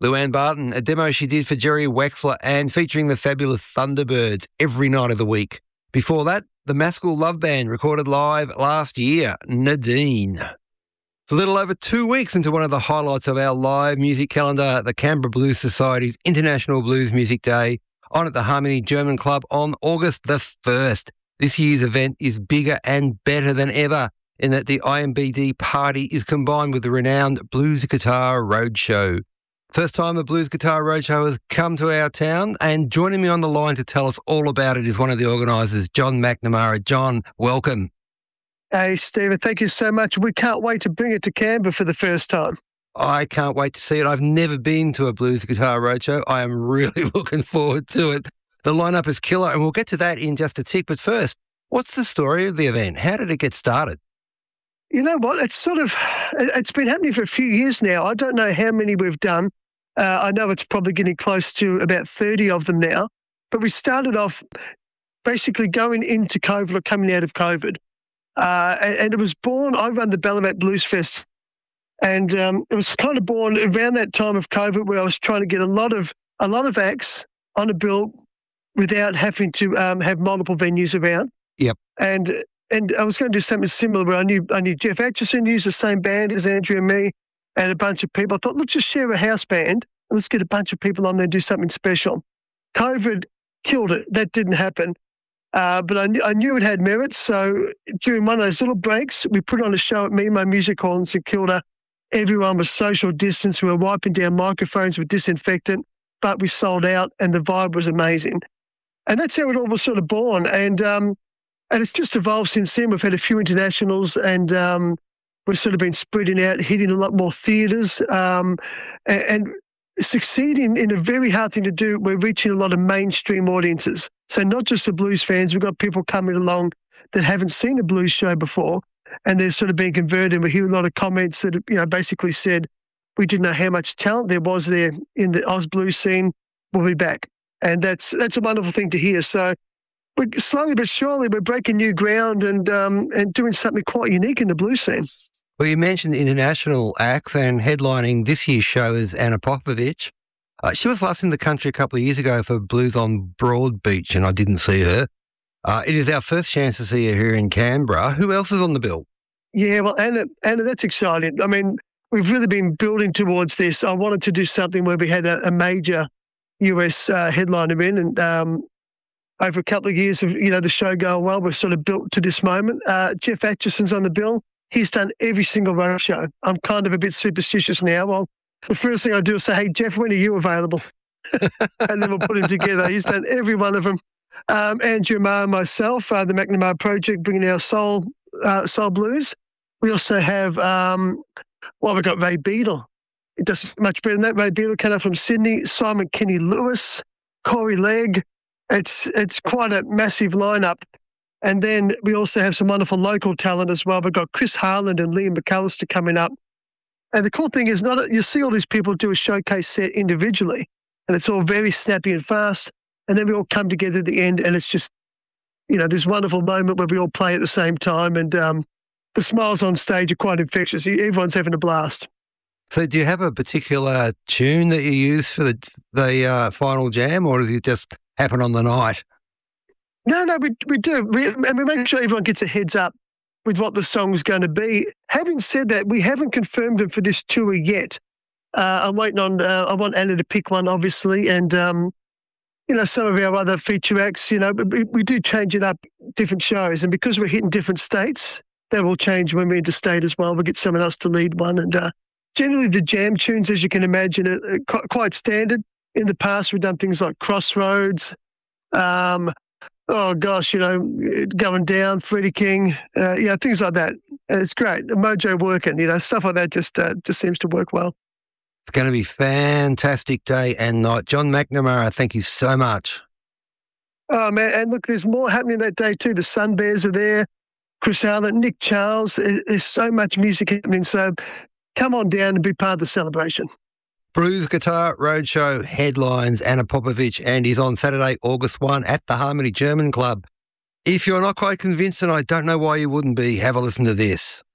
Luann Barton, a demo she did for Jerry Wexler and featuring the fabulous Thunderbirds every night of the week. Before that, the Maskell Love Band recorded live last year, Nadine. It's a little over 2 weeks into one of the highlights of our live music calendar, the Canberra Blues Society's International Blues Music Day, on at the Harmony German Club on August the 1st. This year's event is bigger and better than ever in that the IMBD party is combined with the renowned Blues Guitar Roadshow. First time a Blues Guitar Roadshow has come to our town, and joining me on the line to tell us all about it is one of the organisers, John McNamara. John, welcome. Hey, Stephen, thank you so much. We can't wait to bring it to Canberra for the first time. I can't wait to see it. I've never been to a Blues Guitar Roadshow. I am really looking forward to it. The lineup is killer, and we'll get to that in just a tick. But first, what's the story of the event? How did it get started? You know what? It's been happening for a few years now. I don't know how many we've done. I know it's probably getting close to about 30 of them now. But we started off basically going into COVID or coming out of COVID. And it was born, I run the Ballarat Blues Fest. And it was kind of born around that time of COVID where I was trying to get a lot of acts on a bill without having to have multiple venues around. Yep. And I was going to do something similar where I knew Jeff Atchison used the same band as Andrew and me and a bunch of people. I thought, let's just share a house band and let's get a bunch of people on there and do something special. COVID killed it. That didn't happen. But I knew it had merit. So during one of those little breaks, we put on a show at my music hall in St Kilda. Everyone was social distance. We were wiping down microphones with disinfectant, but we sold out and the vibe was amazing. And that's how it all was sort of born. And it's just evolved since then. We've had a few internationals and we've sort of been spreading out, hitting a lot more theatres and succeeding in a very hard thing to do. We're reaching a lot of mainstream audiences. So not just the blues fans, we've got people coming along that haven't seen a blues show before and they're sort of being converted. We hear a lot of comments that, basically said, we didn't know how much talent there was there in the Oz blues scene. We'll be back. And that's a wonderful thing to hear. So we're slowly but surely, we're breaking new ground and doing something quite unique in the blues scene. Well, you mentioned international acts, and headlining this year's show is Anna Popovich. She was last in the country a couple of years ago for Blues on Broadbeach, and I didn't see her. It is our first chance to see her here in Canberra. Who else is on the bill? Yeah, well, Anna, that's exciting. I mean, we've really been building towards this. I wanted to do something where we had a major US headliner in, and over a couple of years of the show going well, we've sort of built to this moment. Jeff Atchison's on the bill. He's done every single road show. I'm kind of a bit superstitious now. Well, the first thing I do is say, hey, Jeff, when are you available? And then we'll put him together. He's done every one of them. Andrew Marr and myself, the McNamara Project, bringing our soul blues. We also have, we've got Ray Beadle. It does much better than that. Ray Beadle came up from Sydney. Simon Kenny Lewis, Corey Legg. It's quite a massive lineup. And then we also have some wonderful local talent as well. We've got Chris Harland and Liam McAllister coming up. And the cool thing is, you see all these people do a showcase set individually, and it's all very snappy and fast. And then we all come together at the end, and it's just, this wonderful moment where we all play at the same time. And the smiles on stage are quite infectious. Everyone's having a blast. So do you have a particular tune that you use for the final jam, or does it just happen on the night? No, we do. And we make sure everyone gets a heads up with what the song's going to be. Having said that, we haven't confirmed them for this tour yet. I'm waiting on, I want Anna to pick one, obviously. And, some of our other feature acts, we do change it up, different shows. And because we're hitting different states, that will change when we're interstate as well. We'll get someone else to lead one. And generally the jam tunes, as you can imagine, are quite standard. In the past, we've done things like Crossroads, going down, Freddie King, things like that. And it's great. Mojo working, stuff like that just seems to work well. It's going to be fantastic day and night. John McNamara, thank you so much. Oh, man. And look, there's more happening that day too. The Sun Bears are there. Chris Allen, Nick Charles. There's so much music happening. So come on down and be part of the celebration. Blues Guitar Roadshow headlines Anna Popovich and is on Saturday, August 1 at the Harmony German Club. If you're not quite convinced, and I don't know why you wouldn't be, have a listen to this.